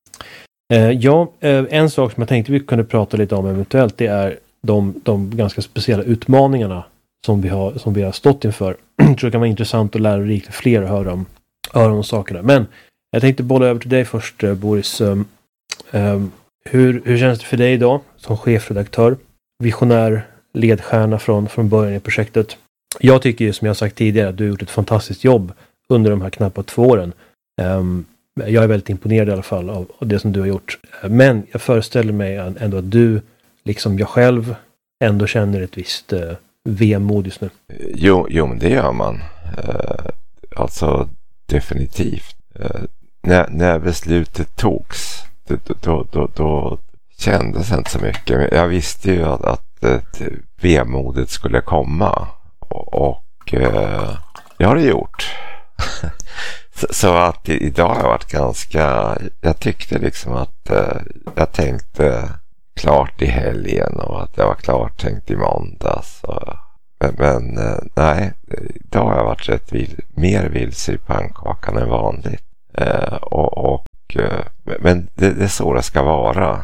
En sak som jag tänkte vi kunde prata lite om eventuellt, det är de ganska speciella utmaningarna som vi har stått inför. Jag tror det kan vara intressant och lärorikt för fler att höra om sakerna. Men jag tänkte bolla över till dig först, Boris. Hur känns det för dig idag som chefredaktör? Visionär ledstjärna från början i projektet. Jag tycker ju, som jag sagt tidigare, att du har gjort ett fantastiskt jobb under de här knappt 2 åren. Jag är väldigt imponerad i alla fall av det som du har gjort. Men jag föreställer mig ändå att du, liksom jag själv, ändå känner ett visst vemod just nu. Jo, men det gör man. Alltså definitivt. När beslutet togs, då kändes inte så mycket. Men jag visste ju att vemodet skulle komma. Och det har det gjort. Så att idag har jag varit ganska, jag tyckte liksom att jag tänkte klart i helgen och att jag var klart tänkt i måndags. Men nej, idag har jag varit rätt mer vilse i pannkakan än vanligt. Men det är så det ska vara.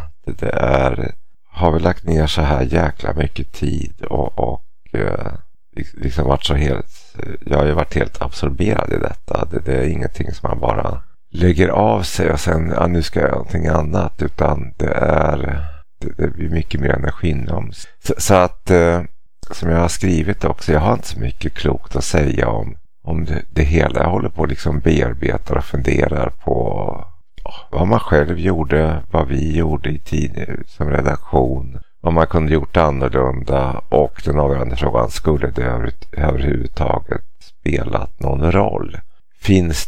Har vi lagt ner så här jäkla mycket tid och liksom varit så helt, jag har ju varit helt absorberad i detta. Det är ingenting som man bara lägger av sig och sen nu ska jag göra någonting annat, utan det blir mycket mer energi inom. Så att som jag har skrivit också, jag har inte så mycket klokt att säga om det hela. Jag håller på liksom bearbetar och funderar på vad man själv gjorde, vad vi gjorde i tid som redaktion, vad man kunde gjort annorlunda, och den avgörande frågan, skulle det överhuvudtaget spelat någon roll? Finns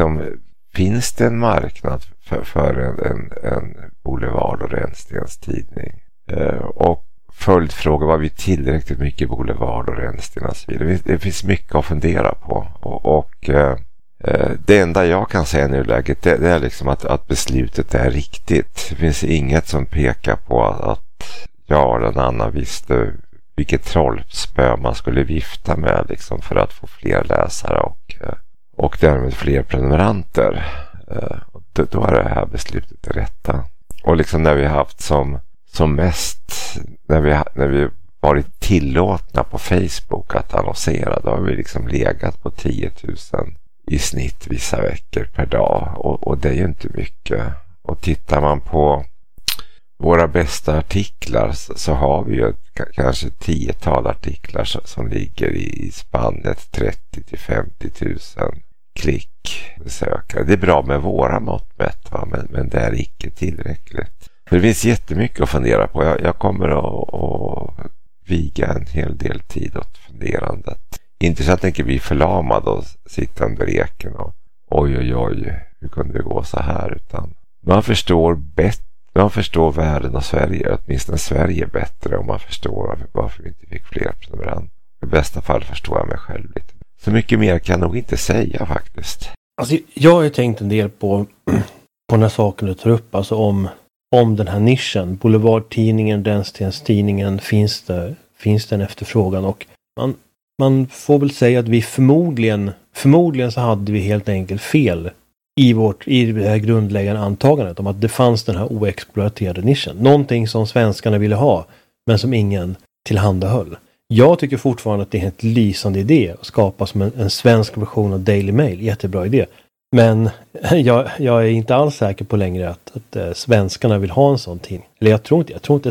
det en marknad för en Boulevard och Rännstens tidning? Och följdfrågor, var vi tillräckligt mycket Boulevard och Rännsten och så vidare? Det finns mycket att fundera på, och det enda jag kan säga nu i läget, det är liksom att beslutet är riktigt. Det finns inget som pekar på att jag eller någon annan visste vilket trollspö man skulle vifta med liksom för att få fler läsare och därmed fler prenumeranter. Då är det här beslutet det rätta. Och liksom när vi haft som mest, när vi varit tillåtna på Facebook att annonsera, då har vi liksom legat på 10 000 i snitt vissa veckor per dag, och det är ju inte mycket. Och tittar man på våra bästa artiklar så har vi ju kanske 10-tal artiklar som ligger i spannet 30 till 50 000 klickbesökare. Det är bra med våra mått mätt, men det är icke tillräckligt. För det finns jättemycket att fundera på. Jag kommer att viga en hel del tid åt funderandet. Inte så att jag tänker bli förlamad och sitta under eken och oj, hur kunde det gå så här? Utan man förstår världen och Sverige, åtminstone Sverige bättre, om man förstår varför vi inte fick fler prenumeranter. I bästa fall förstår jag mig själv lite. Så mycket mer kan jag nog inte säga faktiskt. Alltså, jag har ju tänkt en del på den här saken du tar upp, alltså om den här nischen. Boulevardtidningen, Rännstenstidningen, finns det en efterfrågan, och man får väl säga att vi förmodligen så hade vi helt enkelt fel i det här grundläggande antagandet om att det fanns den här oexploaterade nischen. Någonting som svenskarna ville ha, men som ingen tillhandahöll. Jag tycker fortfarande att det är en lysande idé att skapa som en svensk version av Daily Mail. Jättebra idé. Men jag är inte alls säker på längre att svenskarna vill ha en sån tidning. Eller jag tror inte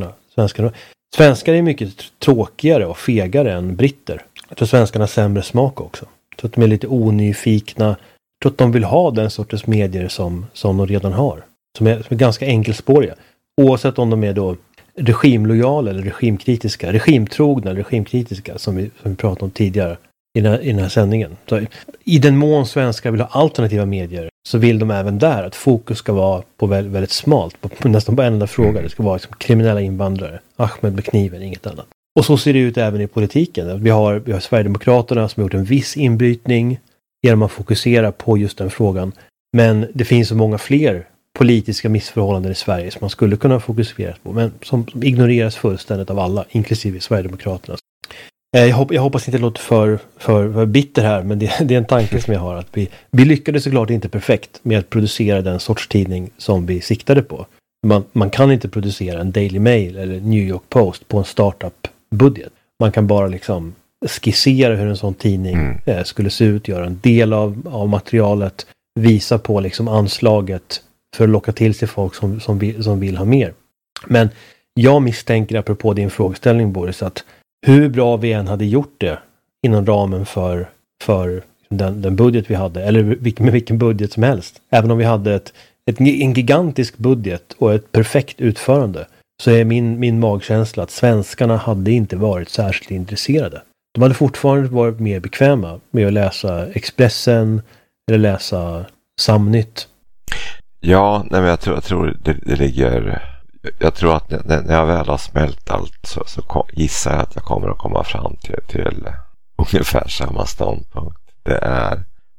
svenskar är mycket tråkigare och fegare än britter. Jag tror svenskarna har sämre smak också. Jag tror att de är lite onyfikna. Jag tror att de vill ha den sortens medier som de redan har. Som är ganska enkelspåriga. Oavsett om de är då regimlojala eller regimkritiska. Regimtrogna eller regimkritiska, som vi pratade om tidigare i den här sändningen. Så i den mån svenskar vill ha alternativa medier, så vill de även där att fokus ska vara på väldigt smalt. På nästan bara en enda fråga. Det ska vara liksom kriminella invandrare. Ahmed med kniven, inget annat. Och så ser det ut även i politiken. Vi har Sverigedemokraterna som har gjort en viss inbrytning genom att fokusera på just den frågan. Men det finns så många fler politiska missförhållanden i Sverige som man skulle kunna fokusera på, men som ignoreras fullständigt av alla, inklusive Sverigedemokraterna. Jag hoppas inte det låter för bitter här, men det är en tanke som jag har, att vi lyckades såklart inte perfekt med att producera den sorts tidning som vi siktade på. Man kan inte producera en Daily Mail eller New York Post på en startup-budget. Man kan bara liksom skissera hur en sån tidning skulle se ut, göra en del av materialet, visa på liksom anslaget för att locka till sig folk som vill ha mer. Men jag misstänker, apropå din frågeställning, Boris, att hur bra vi än hade gjort det inom ramen för den budget vi hade, eller med vilken budget som helst, även om vi hade en gigantisk budget och ett perfekt utförande, så är min magkänsla att svenskarna hade inte varit särskilt intresserade. De hade fortfarande varit mer bekväma med att läsa Expressen eller läsa Samnytt. Ja, nej, men jag tror det ligger... Jag tror att när jag väl har smält allt så gissar jag att jag kommer att komma fram till ungefär samma ståndpunkt.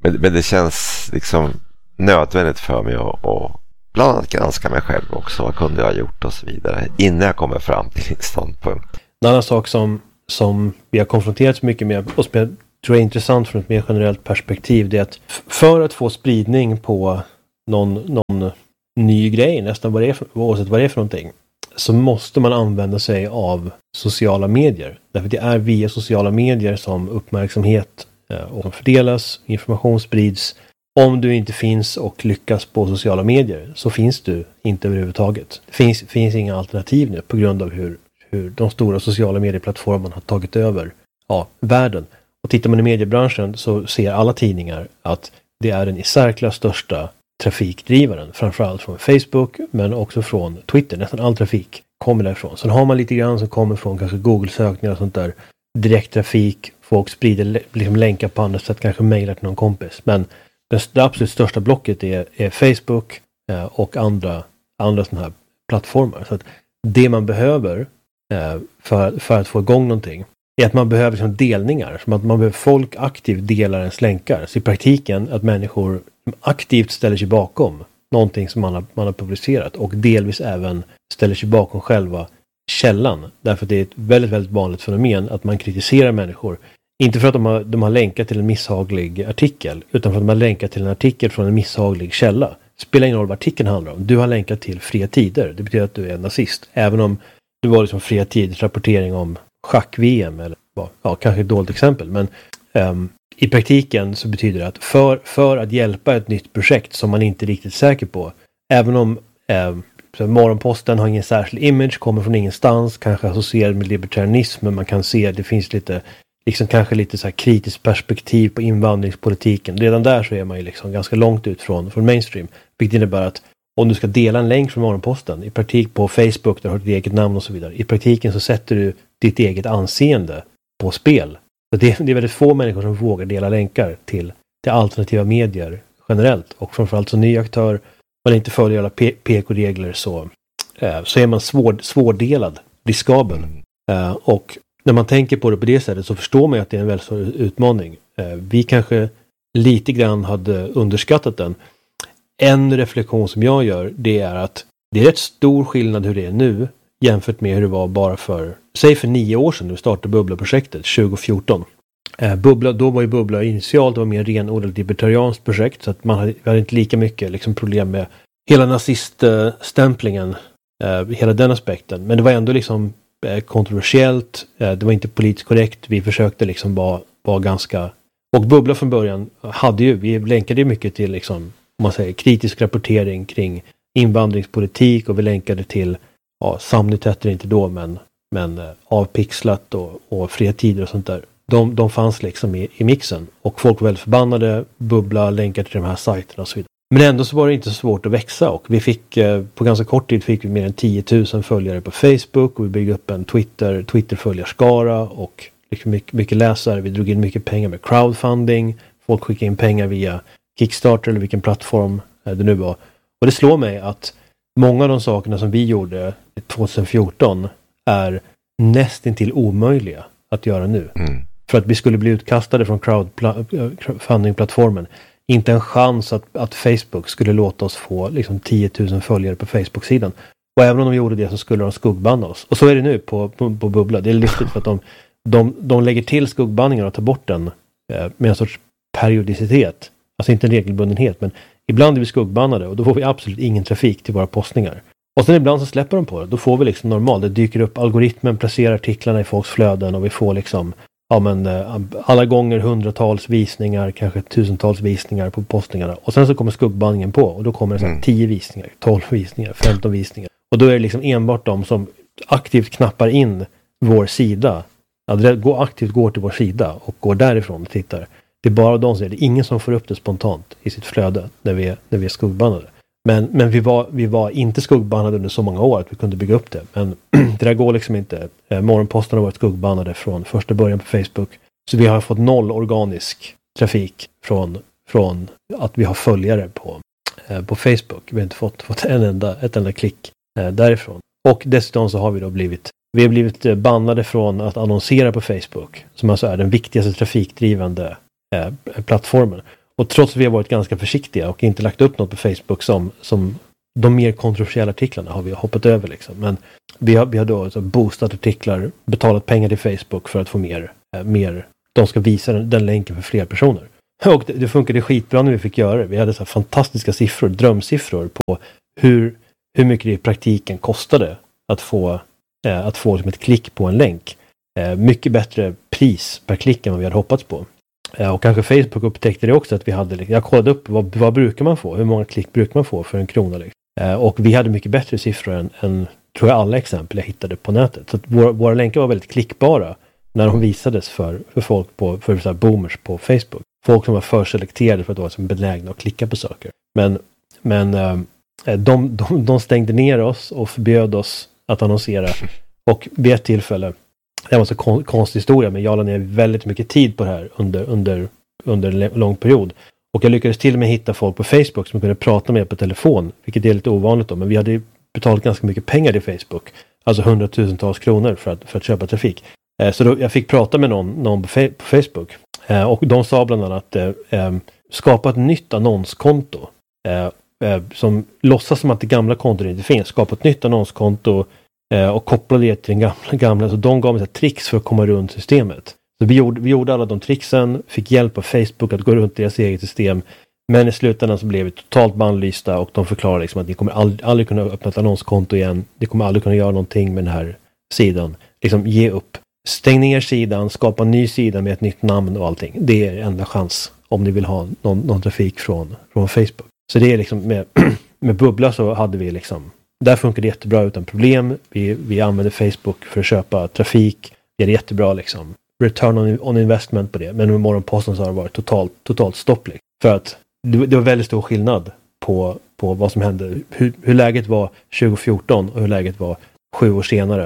Men det känns liksom nödvändigt för mig att bland annat granska mig själv också. Vad kunde jag ha gjort och så vidare innan jag kommer fram till en ståndpunkt. En annan sak som vi har konfronterats mycket med och som jag tror är intressant från ett mer generellt perspektiv, det är att för att få spridning på någon ny grej, nästan oavsett vad det är för någonting, så måste man använda sig av sociala medier. Därför att det är via sociala medier som uppmärksamhet och fördelas, information sprids. Om du inte finns och lyckas på sociala medier så finns du inte överhuvudtaget. Det finns inga alternativ nu på grund av hur de stora sociala medieplattformarna har tagit över världen. Och tittar man i mediebranschen så ser alla tidningar att det är den i särklass största trafikdrivaren. Framförallt från Facebook men också från Twitter. Nästan all trafik kommer därifrån. Sen har man lite grann som kommer från kanske Google-sökningar och sånt där. Direkttrafik, folk sprider liksom länkar på andra sätt, kanske mejlar till någon kompis. Men det absolut största blocket är Facebook och andra sådana här plattformar. Så att det man behöver för att få igång någonting är att man behöver liksom delningar. Som att man behöver folk aktivt delar ens länkar. Så i praktiken att människor aktivt ställer sig bakom någonting som man har publicerat och delvis även ställer sig bakom själva källan. Därför att det är ett väldigt, väldigt vanligt fenomen att man kritiserar människor. Inte för att de har länkat till en misshaglig artikel, utan för att de har länkat till en artikel från en misshaglig källa. Spelar ingen roll vad artikeln handlar om. Du har länkat till Fria Tider. Det betyder att du är en nazist. Även om det var liksom Fria Tiders rapportering om schack-VM eller kanske ett dåligt exempel. Men i praktiken så betyder det att för att hjälpa ett nytt projekt som man inte är riktigt säker på, även om Morgonposten har ingen särskild image, kommer från ingenstans, kanske associerad med libertarianism, men man kan se att det finns lite liksom kanske lite så här kritiskt perspektiv på invandringspolitiken. Redan där så är man ju liksom ganska långt ut från mainstream. Vilket innebär att om du ska dela en länk från Morgonposten, i praktik på Facebook där du har ditt eget namn och så vidare, i praktiken så sätter du ditt eget anseende på spel. Så det är väldigt få människor som vågar dela länkar till alternativa medier generellt. Och framförallt som ny aktör, man inte följer alla PK-regler så är man svårdelad, riskabel. Och när man tänker på det på det sättet så förstår man att det är en väldigt stor utmaning. Vi kanske lite grann hade underskattat den. En reflektion som jag gör, det är att det är rätt stor skillnad hur det är nu jämfört med hur det var bara för 9 år sedan när vi startade Bubbla-projektet 2014. Då var ju Bubbla initialt, det var mer renodlat libertarianskt projekt, så att man hade inte lika mycket liksom problem med hela naziststämplingen, hela den aspekten. Men det var ändå liksom kontroversiellt, det var inte politiskt korrekt, vi försökte liksom vara ganska, och Bubbla från början vi länkade mycket till liksom, om man säger, kritisk rapportering kring invandringspolitik, och vi länkade till Samnytt hette det inte då, men Avpixlat och Fria Tider och sånt där. De fanns liksom i mixen, och folk var väldigt förbannade. Bubbla länkade till de här sajterna och så vidare. Men ändå så var det inte så svårt att växa, och vi fick på ganska kort tid fick vi mer än 10 000 följare på Facebook, och vi byggde upp en Twitter-följarskara och liksom mycket läsare. Vi drog in mycket pengar med crowdfunding. Folk skickade in pengar via Kickstarter eller vilken plattform det nu var. Och det slår mig att många av de sakerna som vi gjorde 2014 är nästintill omöjliga att göra nu. För att vi skulle bli utkastade från crowdfunding-plattformen. Inte en chans att Facebook skulle låta oss få liksom 10 000 följare på Facebook-sidan. Och även om de gjorde det så skulle de skuggbanna oss. Och så är det nu på Bubbla. Det är lustigt för att de lägger till skuggbanningen och tar bort den med en sorts periodicitet. Alltså inte en regelbundenhet, men ibland är vi skuggbannade och då får vi absolut ingen trafik till våra postningar. Och sen ibland så släpper de på det. Då får vi liksom normalt. Det dyker upp, algoritmen placerar artiklarna i folks flöden och vi får liksom alla gånger hundratals visningar, kanske tusentals visningar på postningarna. Och sen så kommer skuggbanningen på och då kommer det så här 10 visningar, 12 visningar, 15 visningar. Och då är det liksom enbart de som aktivt knappar in vår sida, aktivt går till vår sida och går därifrån och tittar. Det är bara de som är det. Ingen som får upp det spontant i sitt flöde när vi är skuggbannade. Men vi var inte skuggbannade under så många år att vi kunde bygga upp det. Men det där går liksom inte. Morgonposten har varit skuggbannade från första början på Facebook. Så vi har fått 0 organisk trafik från att vi har följare på Facebook. Vi har inte fått ett enda klick därifrån. Och dessutom så har vi då blivit bannade från att annonsera på Facebook. Som alltså är den viktigaste trafikdrivande plattformen. Och trots att vi har varit ganska försiktiga och inte lagt upp något på Facebook som de mer kontroversiella artiklarna har vi hoppat över liksom. Men vi har då alltså boostat artiklar, betalat pengar till Facebook för att få mer. De ska visa den länken för fler personer. Och det funkade skitbra när vi fick göra det. Vi hade så här fantastiska siffror, drömsiffror på hur mycket det i praktiken kostade att få liksom ett klick på en länk. Mycket bättre pris per klick än vad vi hade hoppats på. Och kanske Facebook upptäckte det också att vi hade, jag kollade upp vad brukar man få, hur många klick brukar man få för en krona liksom. Och vi hade mycket bättre siffror än tror jag alla exempel jag hittade på nätet. Så att våra länkar var väldigt klickbara när de visades för folk för så här boomers på Facebook. Folk som var förselekterade för att vara som benägna att klicka på saker. Men de stängde ner oss och förbjöd oss att annonsera. Och vid ett tillfälle, det var en så konstig historia, men jag la ner väldigt mycket tid på det här under en lång period. Och jag lyckades till och med hitta folk på Facebook som kunde prata med på telefon, vilket är lite ovanligt då, men vi hade betalat ganska mycket pengar till Facebook. Alltså 100,000-tals kronor för att köpa trafik. Så då jag fick prata med någon på Facebook. Och de sa bland annat skapa ett nytt annonskonto. Som låtsas som att det gamla kontot inte finns. Skapa ett nytt annonskonto och koppla det till den gamla. Så de gav mig tricks för att komma runt systemet. Så vi gjorde alla de tricksen. Fick hjälp av Facebook att gå runt deras eget system. Men i slutändan så blev vi totalt bannlysta. Och de förklarade liksom att ni kommer aldrig kunna öppna ett annonskonto igen. Ni kommer aldrig kunna göra någonting med den här sidan. Liksom ge upp. Stäng ner sidan, skapa en ny sida med ett nytt namn och allting. Det är enda chans om ni vill ha någon trafik från Facebook. Så det är liksom med Bubbla så hade vi liksom, där funkar det jättebra utan problem. Vi använde Facebook för att köpa trafik. Det är jättebra liksom return on investment på det. Men med Morgonposten så har det varit totalt stopp. För att det var väldigt stor skillnad på vad som hände. Hur läget var 2014 och hur läget var 7 år senare.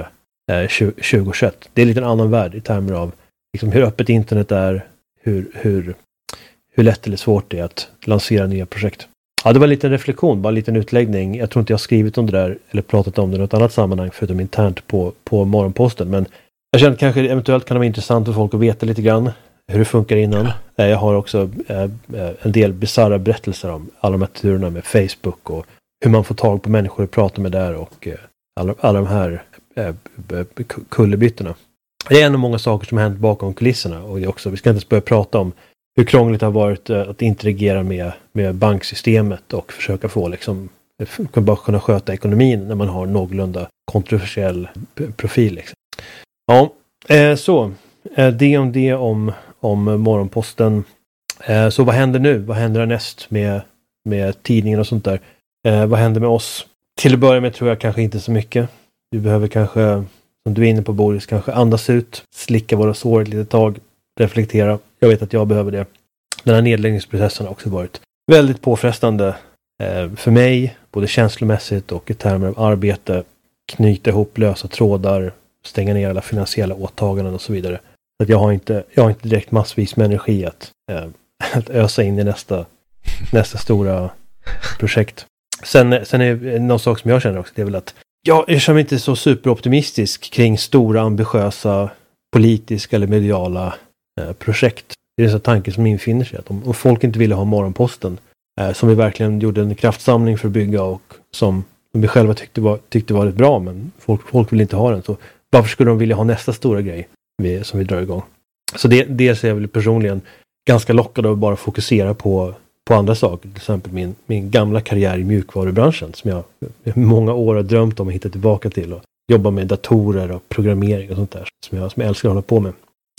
2021. Det är lite en annan värld i termer av liksom hur öppet internet är, hur lätt eller svårt det är att lansera nya projekt. Ja, det var en liten reflektion, bara en liten utläggning. Jag tror inte jag har skrivit om det där eller pratat om det i något annat sammanhang förutom internt på Morgonposten. Men jag känner att kanske eventuellt kan det vara intressant för folk att veta lite grann hur det funkar innan. Jag har också en del bizarra berättelser om alla de här turerna med Facebook och hur man får tag på människor att prata med där och alla de här kullerbyttorna. Det är en av många saker som har hänt bakom kulisserna och det är också, vi ska inte ens börja prata om hur krångligt det har varit att interagera med banksystemet och försöka få liksom, bara kunna sköta ekonomin när man har någorlunda kontroversiell profil. Liksom. Ja, så det om Morgonposten. Så vad händer nu? Vad händer härnäst med tidningen och sånt där? Vad händer med oss? Till att börja med tror jag kanske inte så mycket. Vi behöver kanske, som du är inne på Boris, kanske andas ut, slicka våra sår ett litet tag, reflektera. Jag vet att jag behöver det. Den här nedläggningsprocessen har också varit väldigt påfrestande för mig, både känslomässigt och i termer av arbete, knyta ihop lösa trådar, stänga ner alla finansiella åtaganden och så vidare. Så att jag har inte direkt massvis med energi att ösa in i nästa stora projekt. Sen är någon sak som jag känner också, det är väl att jag känner mig inte så superoptimistisk kring stora, ambitiösa, politiska eller mediala projekt. Det är en sån tanke som infinner sig att om folk inte ville ha Morgonposten, som vi verkligen gjorde en kraftsamling för att bygga och som vi själva tyckte var rätt bra, men folk vill inte ha den, så varför skulle de vilja ha nästa stora grej som vi drar igång? Så det ser jag väl personligen ganska lockad av att bara fokusera på andra saker. Till exempel min gamla karriär i mjukvarubranschen som jag i många år har drömt om att hitta tillbaka till och jobba med datorer och programmering och sånt där som jag älskar att hålla på med.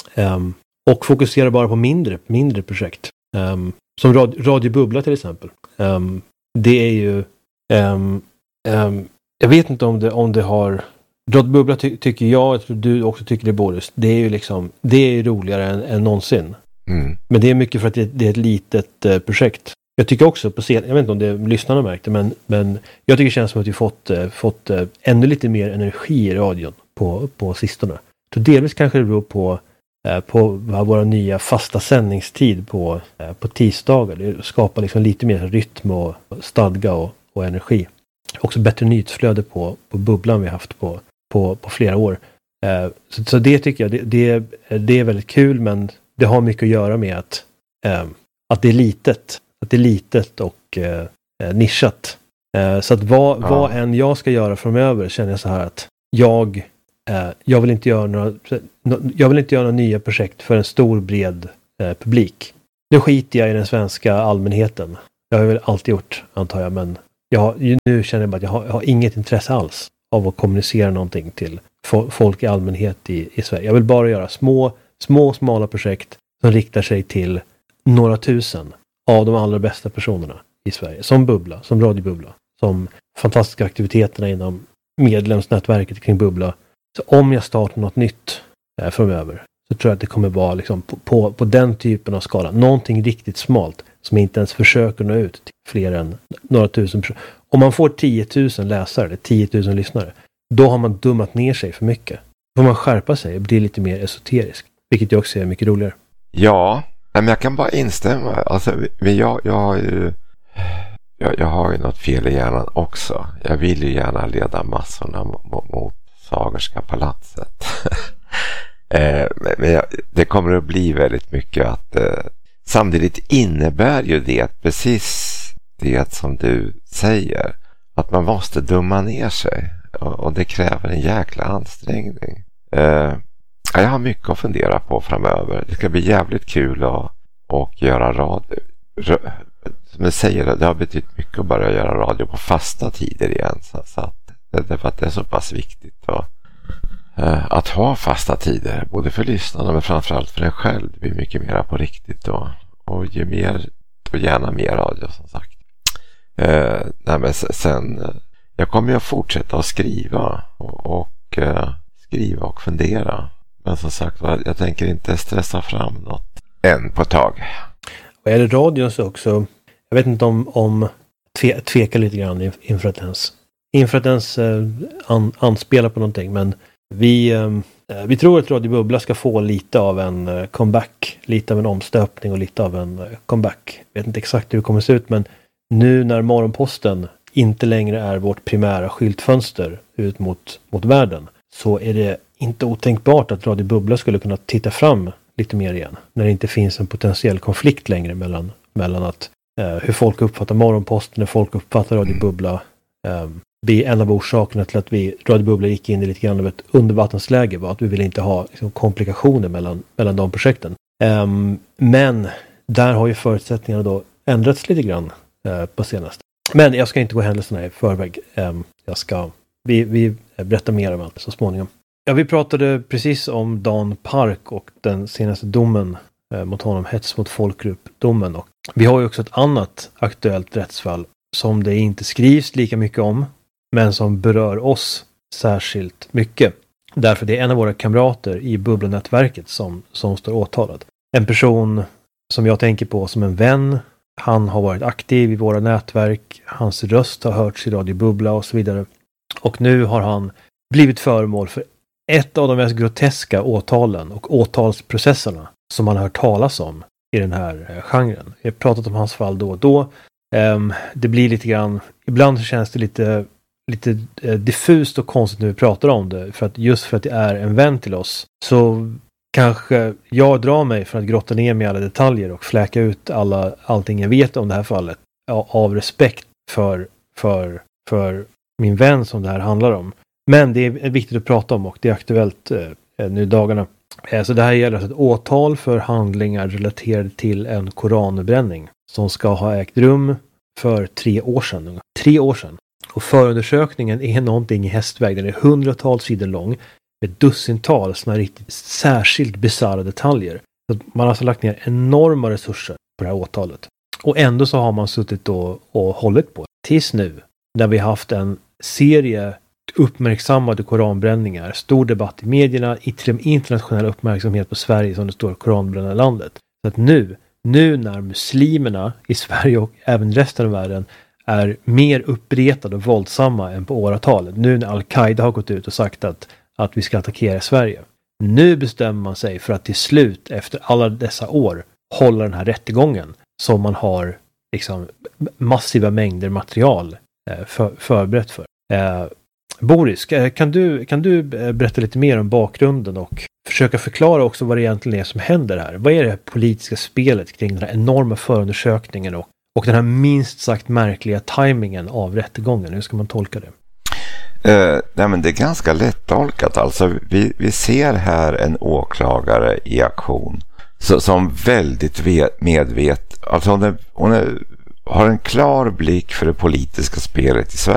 Och fokusera bara på mindre projekt. Som Radio Bubbla till exempel. Det är ju jag vet inte om det har Radio Bubbla tycker jag tror du också tycker det, Boris. Det är ju liksom, det är ju roligare än någonsin. Mm. Men det är mycket för att det är ett litet projekt. Jag tycker också på scen, jag vet inte om det lyssnarna märkte, men jag tycker det känns som att vi fått ännu lite mer energi i radion på sistone. Så delvis kanske det beror på våra nya fasta sändningstid på tisdagar. Det skapar liksom lite mer rytm och stadga och energi. Också bättre nyhetsflöde på bubblan vi haft på flera år. Så det tycker jag, det är väldigt kul, men det har mycket att göra med att att det är litet. Att det är litet och nischat. Så att vad än jag ska göra framöver känner jag så här att jag vill inte göra några nya projekt för en stor bred publik. Nu skiter jag i den svenska allmänheten. Jag har väl alltid gjort, antar jag, men nu känner jag bara att jag har inget intresse alls av att kommunicera någonting till folk i allmänhet i Sverige. Jag vill bara göra smala projekt som riktar sig till några tusen av de allra bästa personerna i Sverige. Som Bubbla, som Radio Bubbla, som fantastiska aktiviteterna inom medlemsnätverket kring Bubbla. Så om jag startar något nytt framöver så tror jag att det kommer vara liksom på den typen av skala. Någonting riktigt smalt som inte ens försöker nå ut till fler än några tusen personer. Om man får 10 000 läsare eller 10 000 lyssnare, då har man dummat ner sig för mycket. Då får man skärpa sig och bli lite mer esoterisk. Vilket jag också är mycket roligare. Ja, men jag kan bara instämma. Alltså, jag har ju något fel i hjärnan också. Jag vill ju gärna leda massorna mot Sagerska palatset. Men det kommer att bli väldigt mycket att samtidigt innebär ju det precis det som du säger, att man måste dumma ner sig och det kräver en jäkla ansträngning. Jag har mycket att fundera på framöver. Det ska bli jävligt kul att göra radio. Som jag säger, det har betytt mycket att börja göra radio på fasta tider igen, så att därför att det är så pass viktigt att ha fasta tider, både för lyssnarna men framförallt för en själv. Det blir mycket mer på riktigt och ge mer och gärna mer radio, som sagt. Men sen jag kommer att fortsätta att skriva och fundera, men som sagt jag tänker inte stressa fram något än på ett tag. Och är det radion så också, jag vet inte om tveka lite grann inför att ens anspela på någonting, men vi tror att Radio Bubbla ska få lite av en comeback, lite av en omstöpning och lite av en comeback. Jag vet inte exakt hur det kommer se ut, men nu när Morgonposten inte längre är vårt primära skyltfönster ut mot världen, så är det inte otänkbart att Radio Bubbla skulle kunna titta fram lite mer igen. När det inte finns en potentiell konflikt längre mellan att hur folk uppfattar Morgonposten, hur folk uppfattar Radio Bubbla. Vi en av orsakerna till att Radio Bubbla gick in i lite grann av ett undervattensläge var att vi ville inte ha liksom, komplikationer mellan de projekten. Men där har ju förutsättningarna då ändrats lite grann på senaste. Men jag ska inte gå händelserna i förväg. Vi berättar mer om allt så småningom. Ja, vi pratade precis om Dan Park och den senaste domen mot honom, hets mot folkgrupp-domen. Och vi har ju också ett annat aktuellt rättsfall som det inte skrivs lika mycket om, men som berör oss särskilt mycket. Därför det är en av våra kamrater i Bubblanätverket som står åtalad. En person som jag tänker på som en vän. Han har varit aktiv i våra nätverk. Hans röst har hörts i Radio Bubbla och så vidare. Och nu har han blivit föremål för ett av de mest groteska åtalen och åtalsprocesserna som man har hört talas om i den här genren. Jag har pratat om hans fall då och då. Det blir lite grann, ibland så känns det lite diffust och konstigt när vi pratar om det. För att det är en vän till oss, så kanske jag drar mig för att grotta ner mig i alla detaljer och fläka ut allting jag vet om det här fallet. Av respekt för min vän som det här handlar om. Men det är viktigt att prata om och det är aktuellt nu i dagarna. Så det här gäller alltså ett åtal för handlingar relaterade till en koranbränning som ska ha ägt rum för 3 år sedan. 3 år sedan. Och förundersökningen är någonting i hästväg. Den är 100-tals sidor lång med dussintals såna riktigt särskilt bisarra detaljer. Så man har alltså lagt ner enorma resurser på det här åtalet. Och ändå så har man suttit och hållit på tills nu, där vi har haft en serie uppmärksammade koranbränningar, stor debatt i medierna, internationell uppmärksamhet på Sverige som det står koranbrännarlandet. Så att nu när muslimerna i Sverige och även resten av världen är mer uppretade och våldsamma än på åratal, nu när Al-Qaida har gått ut och sagt att vi ska attackera Sverige, nu bestämmer man sig för att till slut efter alla dessa år hålla den här rättegången som man har liksom massiva mängder material förberett för. Boris, kan du berätta lite mer om bakgrunden och försöka förklara också vad det egentligen är som händer här? Vad är det politiska spelet kring den här enorma förundersökningen och den här minst sagt märkliga tajmingen av rättegången? Hur ska man tolka det? Nej, men det är ganska lättolkat. Alltså, vi ser här en åklagare i aktion som väldigt medvet. Alltså hon har en klar blick för det politiska spelet i Sverige.